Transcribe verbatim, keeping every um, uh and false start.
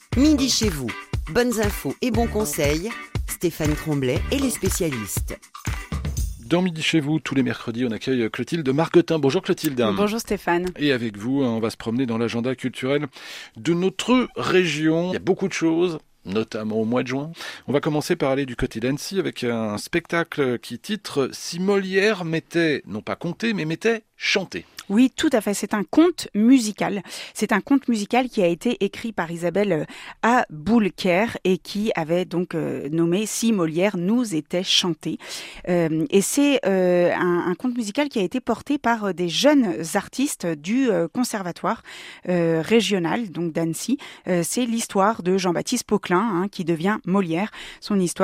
Midi chez vous, bonnes infos et bons conseils, Stéphane Tremblay et les spécialistes. Dans Midi chez vous, tous les mercredis, on accueille Clotilde Margotin. Bonjour Clotilde. Bonjour Stéphane. Et avec vous, on va se promener dans l'agenda culturel de notre région. Il y a beaucoup de choses, notamment au mois de juin. On va commencer par aller du côté d'Annecy avec un spectacle qui titre « Si Molière mettait, non pas compté, mais mettait chanté ». Oui, tout à fait. C'est un conte musical. C'est un conte musical qui a été écrit par Isabelle Aboulker et qui avait donc euh, nommé « Si Molière nous était chanté ». Euh, et c'est euh, un, un conte musical qui a été porté par des jeunes artistes du euh, conservatoire euh, régional, donc d'Annecy. Euh, c'est l'histoire de Jean-Baptiste Poquelin, hein, qui devient Molière. Son histoire